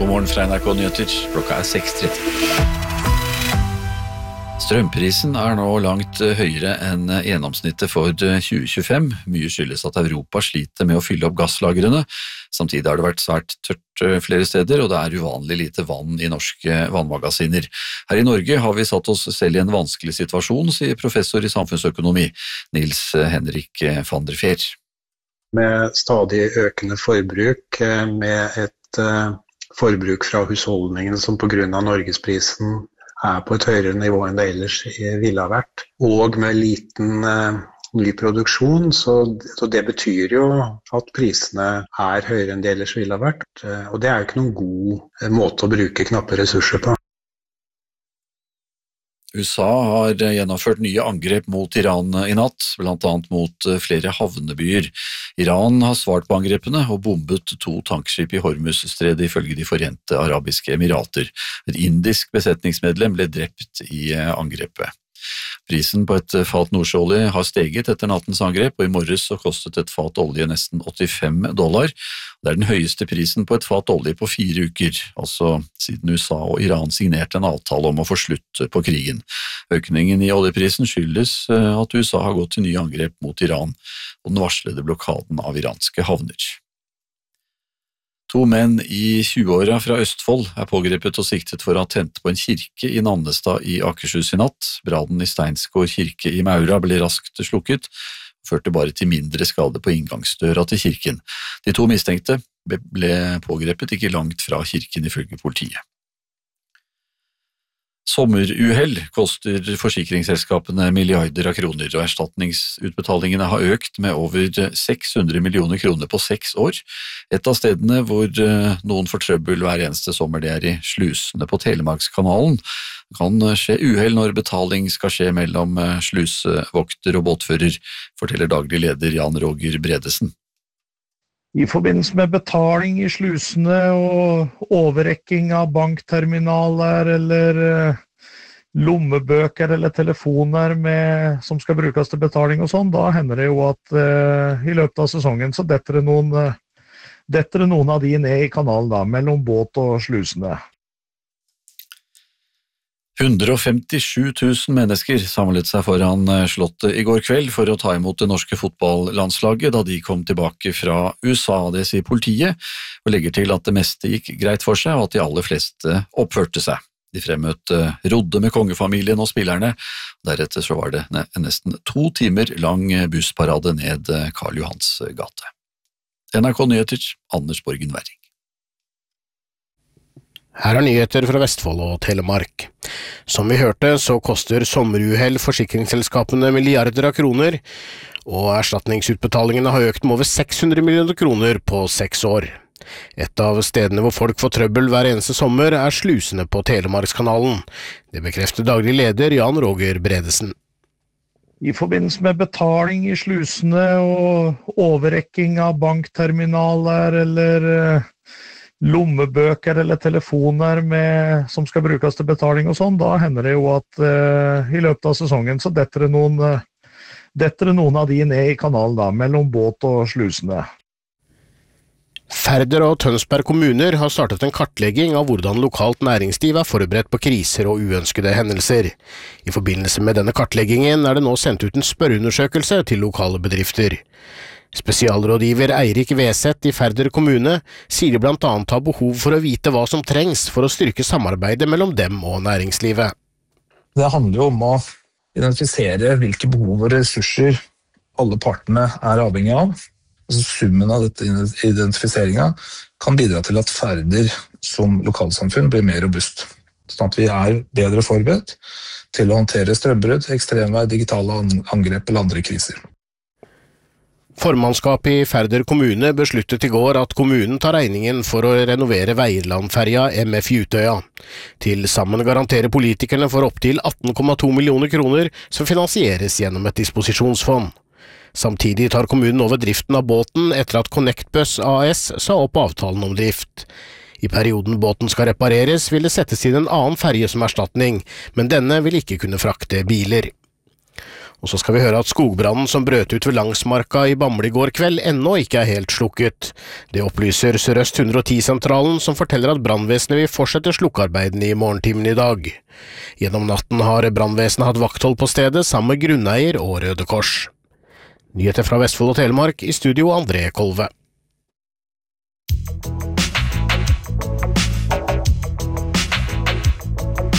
God morgen fra NRK Nyheter, klokka 6:30. Strømprisen nå langt høyere enn gjennomsnittet for 2025. Mye skyldes at Europa sliter med å fylle opp gasslagrene. Samtidig har det vært svært tørt flere steder, og det uvanlig lite vann i norske vannmagasiner. Her i Norge har vi satt oss selv i en vanskelig situasjon, sier professor i samfunnsøkonomi Nils Henrik van der Feer. Med stadig økende forbruk, med et forbruk fra husholdningene som på grunn av norgesprisen på et høyere nivå enn det ellers ville ha vært, og med liten ny produksjon, så det betyr jo at prisene høyere enn det ellers ville ha vært, og det jo ikke noen god måte å bruke knappe ressurser på. USA har gjennomført nye angrep mot Iran i natt, blant annet mot flere havnebyer. Iran har svart på angrepene og bombet 2 tankskip i Hormuzstredet ifølge de Forente Arabiske Emirater. Et indisk besetningsmedlem ble drept i angrepet. Prisen på et fat nordsjøolje har steget etter nattens angrep, og i morges så kostet et fat olje nesten $85. Det den høyeste prisen på et fat olje på 4 uker, altså siden USA og Iran signerte en avtale om å få slutt på krigen. Økningen i oljeprisen skyldes at USA har gått til nye angrep mot Iran og den varslede blokaden av iranske havner. 2 menn i 20-åra fra Østfold pågrepet og siktet for å ha tent på en kirke i Nannestad i Akershus i natt. Brannen i Steinsgård kirke i Maura ble raskt slukket, og førte bare til mindre skade på inngangsdøra til kirken. De 2 mistenkte ble pågrepet ikke langt fra kirken ifølge politiet. Sommeruhell koster forsikringsselskapene milliarder av kroner, og erstatningsutbetalingene har økt med over 600 millioner kroner på 6 år. Et av stedene hvor noen får trøbbel hver eneste sommer, det i slusene på Telemarkskanalen. Det kan skje uhell når betaling skal skje mellom slusevokter og båtfører, forteller daglig leder Jan Roger Bredesen. I forbindelse med betaling i slusene og overrekking av bankterminaler eller lommebøker eller telefoner som skal brukes til betaling og sånn, da hender det jo at i løpet av sesongen så detter det noen av de ned i kanalen da, mellom båt og slusene. 157 000 mennesker samlet seg foran slottet i går kveld for å ta imot det norske fotballandslaget da de kom tilbake fra USA. Det sier politiet, og legger til at det meste gikk greit for seg, og at de aller fleste oppførte seg. De fremmøtte rodde med kongefamilien og spillerne. Deretter så var det nesten 2 timer lang bussparade ned Karl Johans gate. NRK Nyheter, Anders Borgen Werring. Her nyheter fra Vestfold og Telemark. Som vi hørte, så koster sommeruhell forsikringsselskapene milliarder av kroner, og erstatningsutbetalingene har økt med over 600 millioner kroner på 6 år. Et av stedene hvor folk får trøbbel hver eneste sommer slusene på Telemarkskanalen. Det bekrefter daglig leder Jan Roger Bredesen. I forbindelse med betaling i slusene og overrekking av bankterminaler eller lommebøker eller telefoner som skal brukes til betaling og sånn, da hender det jo at i løpet av sesongen så detter det noen av de ned i kanalen da, mellom båt og slusene. Færder og Tønsberg kommuner har startet en kartlegging av hvordan lokalt næringsliv forberedt på kriser og uønskede hendelser. I forbindelse med denne kartleggingen det nå sendt ut en spørreundersøkelse til lokale bedrifter. Spesialrådgiver Eirik Veseth i Færder kommune sier de blant annet har behov for å vite hva som trengs for å styrke samarbeidet mellom dem og næringslivet. Det handler jo om å identifisere hvilke behov og ressurser alle partene avhengig av. Altså summen av dette identifiseringen kan bidra til at Færder som lokalsamfunn blir mer robust, sånn at vi bedre forberedt til å håndtere strømbrudd, ekstremvær, digitale angrep eller andre kriser. Formannskapet i Færder kommune besluttet i går at kommunen tar regningen for å renovere Veierlandferja MF Utøya. Til sammen garanterer politikerne for opptil 18,2 millioner kroner som finansieres gjennom et disposisjonsfond. Samtidig tar kommunen over driften av båten etter at ConnectBus AS sa opp avtalen om drift. I perioden båten skal repareres vil det settes inn en annen ferje som erstatning, men denne vil ikke kunne frakte biler. Og så skal vi høre at skogbrannen som brøt ut ved Langsmarka i Bamble i går kveld ennå ikke er helt slukket. Det opplyser Sør-Øst 110-sentralen, som forteller at brannvesenet vil fortsette slukkearbeidene i morgentimen i dag. Gjennom natten har brannvesenet hatt vakthold på stedet sammen med grunneier og Røde Kors. Nyheter fra Vestfold og Telemark, i studio André Kolve.